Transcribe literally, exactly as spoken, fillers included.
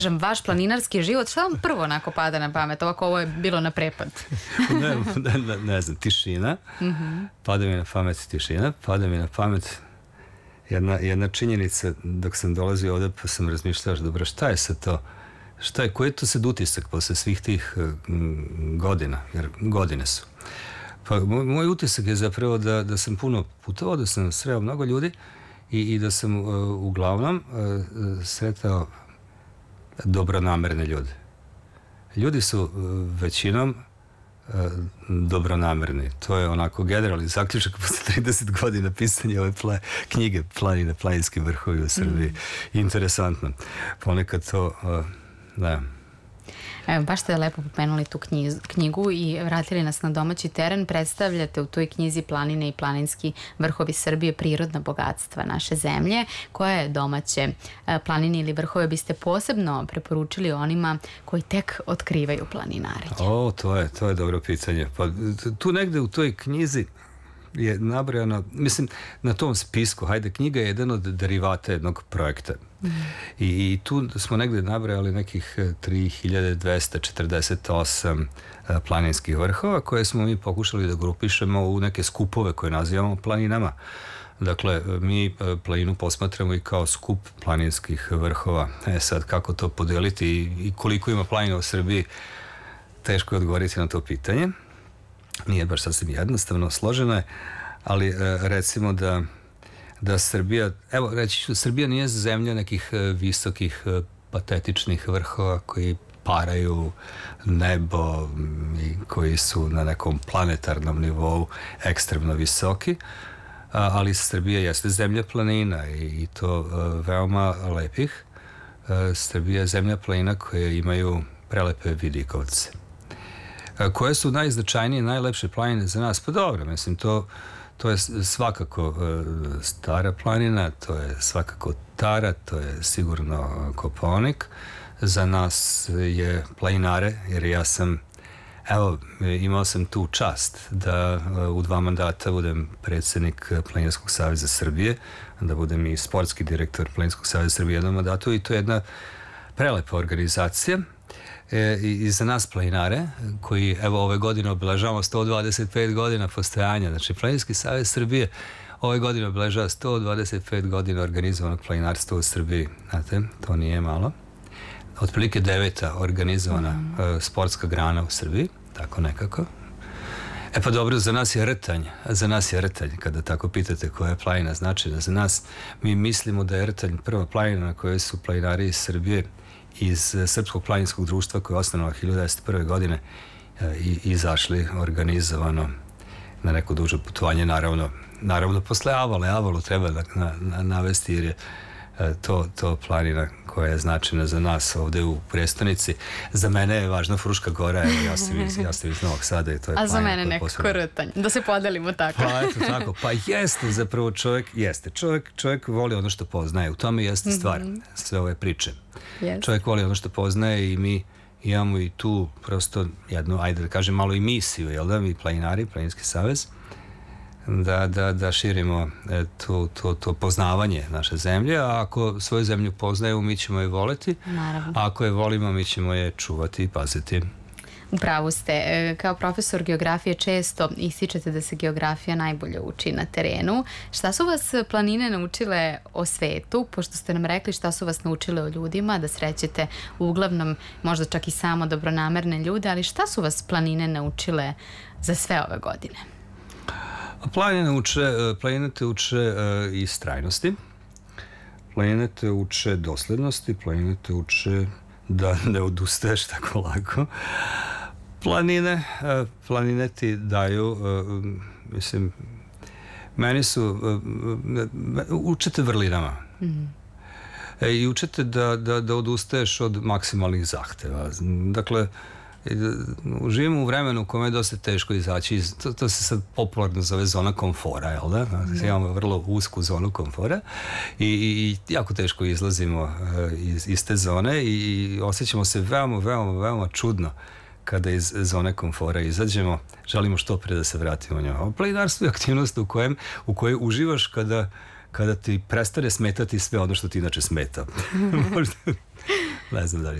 vaš planinarski život, šta vam prvo onako pada na pamet? Ovako, ovo je bilo na prepad. ne, ne, ne znam, tišina. Mm-hmm. Pada mi na pamet tišina. Pada mi na pamet jedna, jedna činjenica dok sam dolazio ovde, pa sam razmišljao, dobro, šta je sad to? Šta je, koji je to sad utisak posle svih tih m, godina? Jer godine su. Pa moj, moj utisak je zapravo da, da sam puno putovao, da sam sreo mnogo ljudi i, i da sam uh, uglavnom uh, sretao dobronamerne ljude. Ljudi su uh, većinom uh, dobronamerni. To je onako generalni zaključak posle trideset godina pisanja ove pla, knjige Planine, planinski vrhovi u Srbiji. Mm. Interesantno. Ponekad to, uh, da... Evo, baš ste lepo pomenuli tu knjigu i vratili nas na domaći teren. Predstavljate u toj knjizi Planine i planinski vrhovi Srbije, prirodna bogatstva naše zemlje. Koje domaće planine ili vrhove biste posebno preporučili onima koji tek otkrivaju planinarenje? O, to je, to je dobro pitanje. Pa tu negde u toj knjizi je nabrojano, mislim, na tom spisku, hajde, knjiga je jedan od derivata jednog projekta. Mm. I, I tu smo negde nabrojali nekih tri hiljade dvesta četrdeset osam planinskih vrhova koje smo mi pokušali da grupišemo u neke skupove koje nazivamo planinama. Dakle, mi planinu posmatramo i kao skup planinskih vrhova. E sad, kako to podeliti i, i koliko ima planina u Srbiji, teško je odgovoriti na to pitanje. Nije baš sasvim jednostavno, složeno je, ali recimo da, da Srbija, evo reći ću, Srbija nije zemlja nekih visokih patetičnih vrhova koji paraju nebo i koji su na nekom planetarnom nivou ekstremno visoki, ali Srbija jeste zemlja planina i to veoma lepih. Srbija je zemlja planina koje imaju prelepe vidikovce. Koje su najznačajnije, najlepše planine za nas? Pa dobro, mislim, to, to je svakako Stara planina, to je svakako Tara, to je sigurno Kopaonik. Za nas je planinare, jer ja sam, evo, imao sam tu čast da u dva mandata budem predsjednik Planinarskog saveza Srbije, da budem i sportski direktor Planinarskog saveza Srbije u jednom mandatu i to je jedna prelepa organizacija. E, i za nas planinare koji evo ove godine obeležavamo sto dvadeset pet godina postojanja, znači Planinarski savez Srbije ove godine obeležava sto dvadeset pet godina organizovanog planinarstva u Srbiji, znate, to nije malo, otprilike deveta organizovana mm. uh, sportska grana u Srbiji, tako nekako. E pa dobro, za nas je Rtanj, za nas je Rtanj, kada tako pitate koja je planina značajna za nas, mi mislimo da je Rtanj prva planina na kojoj su planinari iz Srbije iz Srpskog planinskog društva koje je osnovano hiljadu devetsto prve godine i izašli organizovano na neko duže putovanje, naravno naravno posle Avale, Avalu treba na, na, navesti jer je to, to planina koja je značajna za nas ovde u prestonici. Za mene je važna Fruška Gora, evo ja sam iz, ja sam iz Novog Sada i to je a planina. za mene nekako Rtanj, da se podelimo tako. Pa eto tako, pa jeste zapravo čovjek, jeste, čovjek, čovjek voli ono što poznaje, u tome jeste stvar, mm-hmm. sve ove priče. Yes. Čovjek voli ono što poznaje i mi imamo i tu prosto jednu, ajde da kažem, malo i misiju, jel da, mi planinari, Planinarski savez, da, da, da širimo e, to, to, to poznavanje naše zemlje, a ako svoju zemlju poznaju, mi ćemo je voleti, naravno. A ako je volimo, mi ćemo je čuvati i paziti. Upravo ste. Kao profesor geografije često ističete da se geografija najbolje uči na terenu. Šta su vas planine naučile o svetu, pošto ste nam rekli šta su vas naučile o ljudima, da srećete uglavnom možda čak i samo dobronamerne ljude, ali šta su vas planine naučile za sve ove godine? Planine uče, planine te uče uh, i strajnosti, planine te uče doslednosti, planine te uče da ne odustaješ tako lako. Planine, uh, planine ti daju, uh, mislim, meni su, uh, učete vrlinama. Mm. E, i učete da, da, da odustaješ od maksimalnih zahteva. Dakle, živimo u vremenu u kome je dosta teško izaći iz, to, to se sad popularno zove zona komfora, jel da? Znači, imamo vrlo usku zonu komfora i, i jako teško izlazimo uh, iz, iz te zone i osjećamo se veoma, veoma, veoma čudno kada iz zone komfora izađemo, želimo što pre da se vratimo u njoj. Planinarstvo je aktivnost u, kojem, u kojoj uživaš kada, kada ti prestane smetati sve ono što ti inače smeta. Možda... Ne znam da li